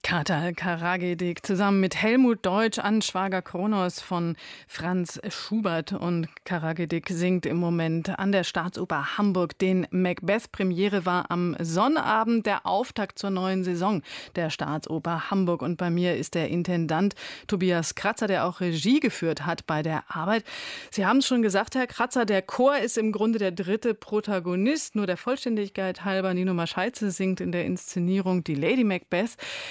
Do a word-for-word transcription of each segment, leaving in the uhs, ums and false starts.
Katal Karagedik zusammen mit Helmut Deutsch an Schwager Kronos von Franz Schubert. Und Karagedik singt im Moment an der Staatsoper Hamburg den Macbeth. Premiere war am Sonnabend, der Auftakt zur neuen Saison der Staatsoper Hamburg. Und bei mir ist der Intendant Tobias Kratzer, der auch Regie geführt hat bei der Arbeit. Sie haben es schon gesagt, Herr Kratzer, der Chor ist im Grunde der dritte Protagonist. Nur der Vollständigkeit halber, Nino Mascheize singt in der Inszenierung die Lady Macbeth.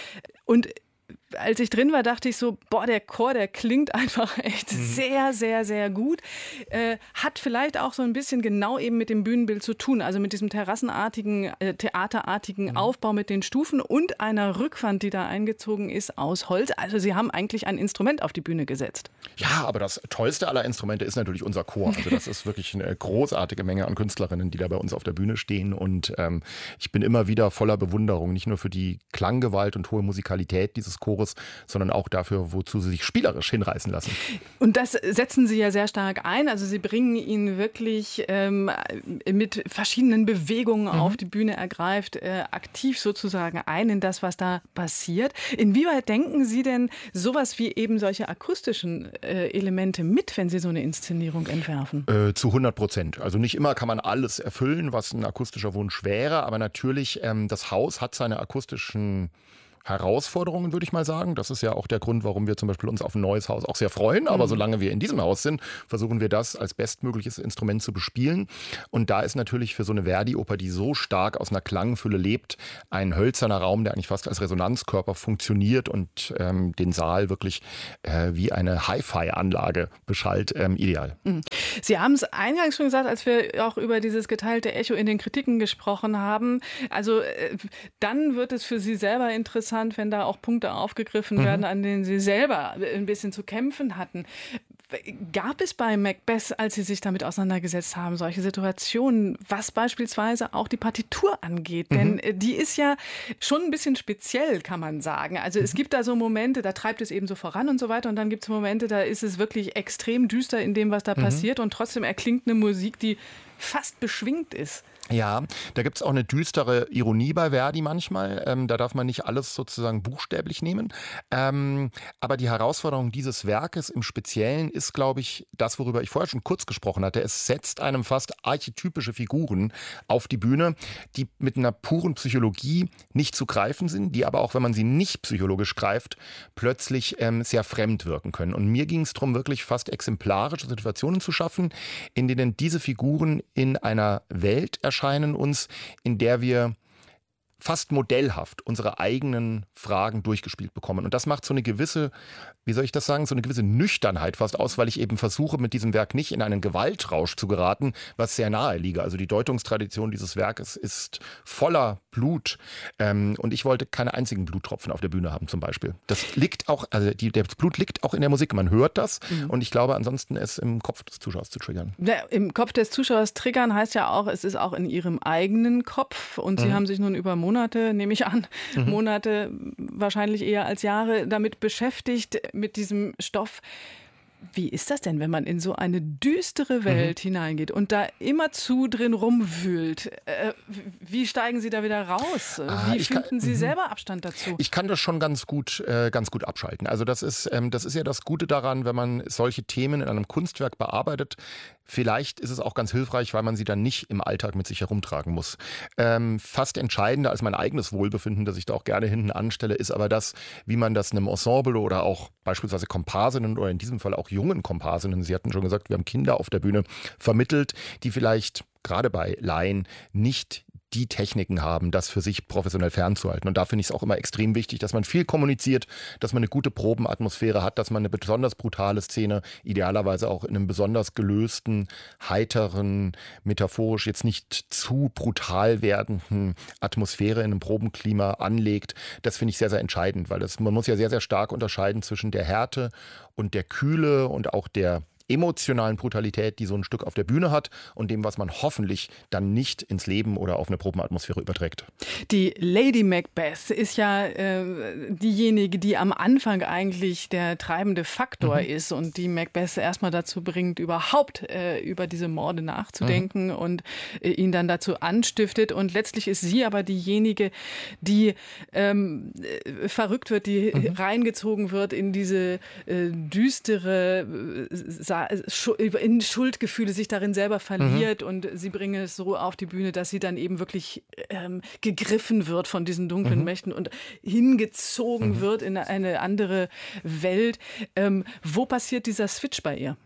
Und als ich drin war, dachte ich so, boah, der Chor, der klingt einfach echt mhm. sehr, sehr, sehr gut. Äh, hat vielleicht auch so ein bisschen genau eben mit dem Bühnenbild zu tun, also mit diesem terrassenartigen, äh, theaterartigen mhm. Aufbau mit den Stufen und einer Rückwand, die da eingezogen ist aus Holz. Also Sie haben eigentlich ein Instrument auf die Bühne gesetzt. Ja, aber das tollste aller Instrumente ist natürlich unser Chor. Also das ist wirklich eine großartige Menge an Künstlerinnen, die da bei uns auf der Bühne stehen. Und ähm, ich bin immer wieder voller Bewunderung, nicht nur für die Klanggewalt und hohe Musikalität dieses Chores, sondern auch dafür, wozu sie sich spielerisch hinreißen lassen. Und das setzen Sie ja sehr stark ein. Also Sie bringen ihn wirklich ähm, mit verschiedenen Bewegungen mhm. auf die Bühne, ergreift äh, aktiv sozusagen ein in das, was da passiert. Inwieweit denken Sie denn sowas wie eben solche akustischen äh, Elemente mit, wenn Sie so eine Inszenierung entwerfen? Äh, zu hundert Prozent. Also nicht immer kann man alles erfüllen, was ein akustischer Wunsch wäre, aber natürlich, ähm, das Haus hat seine akustischen Herausforderungen, würde ich mal sagen. Das ist ja auch der Grund, warum wir zum Beispiel uns auf ein neues Haus auch sehr freuen. Aber mhm. solange wir in diesem Haus sind, versuchen wir das als bestmögliches Instrument zu bespielen. Und da ist natürlich für so eine Verdi-Oper, die so stark aus einer Klangfülle lebt, ein hölzerner Raum, der eigentlich fast als Resonanzkörper funktioniert und ähm, den Saal wirklich äh, wie eine Hi-Fi-Anlage beschallt, ähm, ideal. Mhm. Sie haben es eingangs schon gesagt, als wir auch über dieses geteilte Echo in den Kritiken gesprochen haben. Also äh, dann wird es für Sie selber interessant, wenn da auch Punkte aufgegriffen mhm. werden, an denen Sie selber ein bisschen zu kämpfen hatten. Gab es bei Macbeth, als Sie sich damit auseinandergesetzt haben, solche Situationen, was beispielsweise auch die Partitur angeht? Mhm. Denn die ist ja schon ein bisschen speziell, kann man sagen. Also mhm. es gibt da so Momente, da treibt es eben so voran und so weiter. Und dann gibt es Momente, da ist es wirklich extrem düster in dem, was da mhm. passiert. Und trotzdem erklingt eine Musik, die fast beschwingt ist. Ja, da gibt es auch eine düstere Ironie bei Verdi manchmal. Ähm, da darf man nicht alles sozusagen buchstäblich nehmen. Ähm, aber die Herausforderung dieses Werkes im Speziellen ist, glaube ich, das, worüber ich vorher schon kurz gesprochen hatte. Es setzt einem fast archetypische Figuren auf die Bühne, die mit einer puren Psychologie nicht zu greifen sind, die aber auch, wenn man sie nicht psychologisch greift, plötzlich ähm, sehr fremd wirken können. Und mir ging es darum, wirklich fast exemplarische Situationen zu schaffen, in denen diese Figuren in einer Welt erscheinen uns, in der wir fast modellhaft unsere eigenen Fragen durchgespielt bekommen. Und das macht so eine gewisse, wie soll ich das sagen, so eine gewisse Nüchternheit fast aus, weil ich eben versuche, mit diesem Werk nicht in einen Gewaltrausch zu geraten, was sehr nahe liege. Also die Deutungstradition dieses Werkes ist voller Blut. Ähm, und ich wollte keine einzigen Bluttropfen auf der Bühne haben zum Beispiel. Das liegt auch, also die, das Blut liegt auch in der Musik. Man hört das. Mhm. Und ich glaube, ansonsten es im Kopf des Zuschauers zu triggern. Ja, im Kopf des Zuschauers triggern heißt ja auch, es ist auch in Ihrem eigenen Kopf. Und Sie mhm. haben sich nun über Monate, nehme ich an, mhm. Monate, wahrscheinlich eher als Jahre, damit beschäftigt, mit diesem Stoff. Wie ist das denn, wenn man in so eine düstere Welt mhm. hineingeht und da immerzu drin rumwühlt? Äh, wie steigen Sie da wieder raus? Ah, wie finden kann, Sie m- selber Abstand dazu? Ich kann das schon ganz gut, äh, ganz gut abschalten. Also das ist, ähm, das ist ja das Gute daran, wenn man solche Themen in einem Kunstwerk bearbeitet. Vielleicht ist es auch ganz hilfreich, weil man sie dann nicht im Alltag mit sich herumtragen muss. Ähm, fast entscheidender als mein eigenes Wohlbefinden, das ich da auch gerne hinten anstelle, ist aber das, wie man das einem Ensemble oder auch beispielsweise Komparsinnen oder in diesem Fall auch jungen Komparsinnen, Sie hatten schon gesagt, wir haben Kinder auf der Bühne, vermittelt, die vielleicht gerade bei Laien nicht die Techniken haben, das für sich professionell fernzuhalten. Und da finde ich es auch immer extrem wichtig, dass man viel kommuniziert, dass man eine gute Probenatmosphäre hat, dass man eine besonders brutale Szene, idealerweise auch in einem besonders gelösten, heiteren, metaphorisch jetzt nicht zu brutal werdenden Atmosphäre in einem Probenklima anlegt. Das finde ich sehr, sehr entscheidend, weil das, man muss ja sehr, sehr stark unterscheiden zwischen der Härte und der Kühle und auch der emotionalen Brutalität, die so ein Stück auf der Bühne hat und dem, was man hoffentlich dann nicht ins Leben oder auf eine Probenatmosphäre überträgt. Die Lady Macbeth ist ja äh, diejenige, die am Anfang eigentlich der treibende Faktor mhm. ist und die Macbeth erstmal dazu bringt, überhaupt äh, über diese Morde nachzudenken mhm. und äh, ihn dann dazu anstiftet. Und letztlich ist sie aber diejenige, die ähm, äh, verrückt wird, die mhm. reingezogen wird in diese äh, düstere, äh, in Schuldgefühle, sich darin selber verliert mhm. und sie bringen es so auf die Bühne, dass sie dann eben wirklich ähm, gegriffen wird von diesen dunklen mhm. Mächten und hingezogen mhm. wird in eine andere Welt. Ähm, wo passiert dieser Switch bei ihr?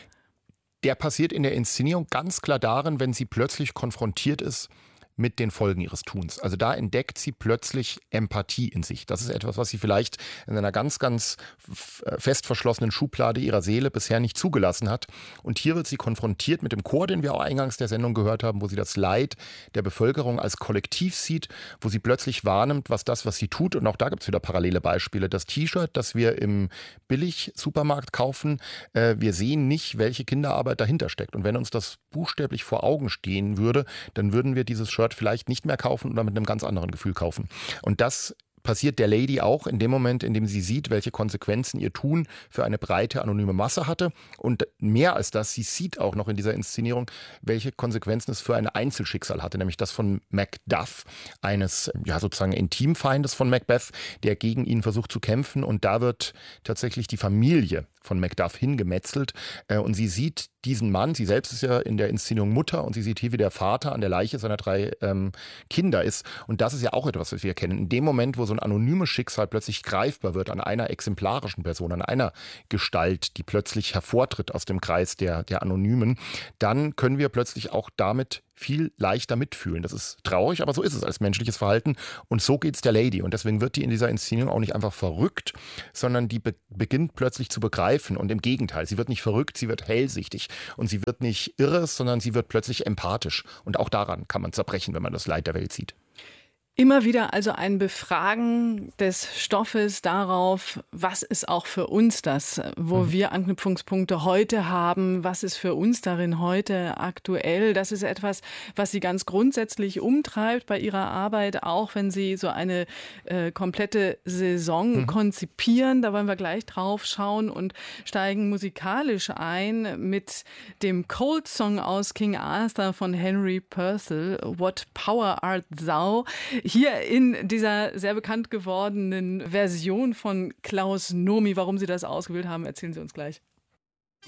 Der passiert in der Inszenierung ganz klar darin, wenn sie plötzlich konfrontiert ist mit den Folgen ihres Tuns. Also da entdeckt sie plötzlich Empathie in sich. Das ist etwas, was sie vielleicht in einer ganz, ganz fest verschlossenen Schublade ihrer Seele bisher nicht zugelassen hat. Und hier wird sie konfrontiert mit dem Chor, den wir auch eingangs der Sendung gehört haben, wo sie das Leid der Bevölkerung als Kollektiv sieht, wo sie plötzlich wahrnimmt, was das, was sie tut, und auch da gibt es wieder parallele Beispiele. Das T-Shirt, das wir im Billig-Supermarkt kaufen, äh, wir sehen nicht, welche Kinderarbeit dahinter steckt. Und wenn uns das buchstäblich vor Augen stehen würde, dann würden wir dieses Shirt vielleicht nicht mehr kaufen oder mit einem ganz anderen Gefühl kaufen. Und das passiert der Lady auch in dem Moment, in dem sie sieht, welche Konsequenzen ihr Tun für eine breite, anonyme Masse hatte. Und mehr als das, sie sieht auch noch in dieser Inszenierung, welche Konsequenzen es für ein Einzelschicksal hatte, nämlich das von Macduff, eines ja sozusagen Intimfeindes von Macbeth, der gegen ihn versucht zu kämpfen. Und da wird tatsächlich die Familie von Macduff hingemetzelt. Und sie sieht diesen Mann, sie selbst ist ja in der Inszenierung Mutter, und sie sieht hier, wie der Vater an der Leiche seiner drei ähm, Kinder ist. Und das ist ja auch etwas, was wir kennen. In dem Moment, wo so ein anonymes Schicksal plötzlich greifbar wird an einer exemplarischen Person, an einer Gestalt, die plötzlich hervortritt aus dem Kreis der, der Anonymen, dann können wir plötzlich auch damit viel leichter mitfühlen. Das ist traurig, aber so ist es als menschliches Verhalten. Und so geht es der Lady. Und deswegen wird die in dieser Inszenierung auch nicht einfach verrückt, sondern die be- beginnt plötzlich zu begreifen. Und im Gegenteil, sie wird nicht verrückt, sie wird hellsichtig. Und sie wird nicht irre, sondern sie wird plötzlich empathisch. Und auch daran kann man zerbrechen, wenn man das Leid der Welt sieht. Immer wieder also ein Befragen des Stoffes darauf, was ist auch für uns das, wo mhm. wir Anknüpfungspunkte heute haben, was ist für uns darin heute aktuell. Das ist etwas, was sie ganz grundsätzlich umtreibt bei ihrer Arbeit, auch wenn sie so eine äh, komplette Saison mhm. konzipieren. Da wollen wir gleich drauf schauen und steigen musikalisch ein mit dem Cold-Song aus King Arthur von Henry Purcell, What Power Art Thou? Hier in dieser sehr bekannt gewordenen Version von Klaus Nomi. Warum Sie das ausgewählt haben, erzählen Sie uns gleich.